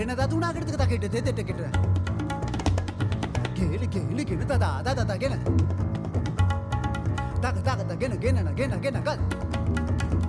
ගෙන දතුනාකට තකට දෙතට කෙට කෙලි ගෙන තදා ගෙන තක ගෙන ගල